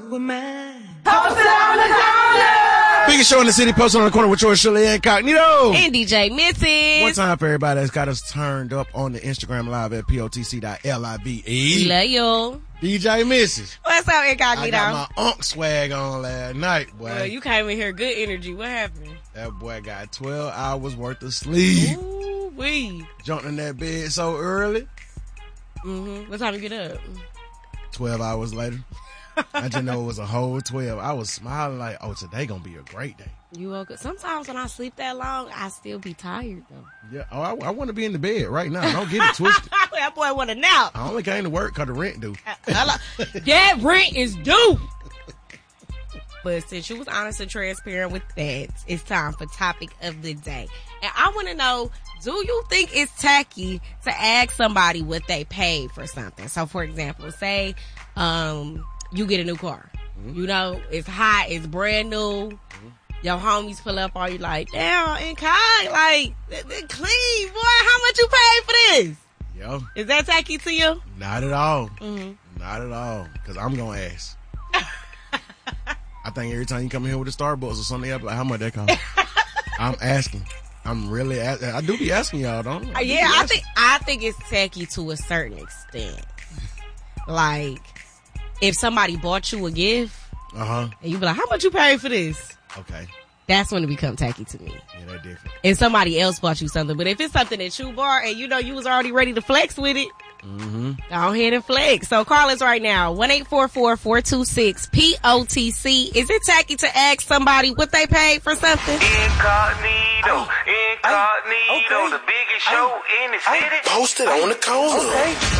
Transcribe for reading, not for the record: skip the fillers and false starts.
with mine. Posted on the corner. Biggest show in the city, posted on the corner with yours, Shirley Incognito. And DJ Missy. One time for everybody that's got us turned up on the Instagram live at POTC.LIVE. Love you. DJ Mrs. What's up, Incognito? I got my Unk swag on last night, boy. Well, you came in here good energy. What happened? That boy got 12 hours worth of sleep. Ooh, wee. Jumped in that bed so early. Mm-hmm. What time you get up? 12 hours later. I just know it was a whole 12. I was smiling like, oh, today gonna be a great day. You woke up. Sometimes when I sleep that long, I still be tired, though. Yeah. Oh, I want to be in the bed right now. Don't get it twisted. That boy want a nap. I only came to work because the rent due. That rent is due. But since you was honest and transparent with that, it's time for topic of the day. And I want to know, do you think it's tacky to ask somebody what they paid for something? So, for example, say you get a new car. Mm-hmm. You know, it's hot, it's brand new. Mm-hmm. Your homies pull up on you like, damn, in kind, like, they're clean, boy. How much you paid for this? Yo. Is that tacky to you? Not at all. Mm-hmm. Not at all. Because I'm going to ask. I think every time you come in here with a Starbucks or something, I'm like, how much that cost? I'm asking. I'm really asking. I do be asking y'all, don't I? Yeah, I think it's tacky to a certain extent. Like, if somebody bought you a gift, and you be like, how much you paid for this? Okay. That's when it become tacky to me. Yeah, that's different. And somebody else bought you something. But if it's something that you bought and you know you was already ready to flex with it, go ahead and flex. So call us right now, 1-844-426-POTC. Is it tacky to ask somebody what they paid for something? Incognito, the biggest show in the city. Posted on the corner. Okay.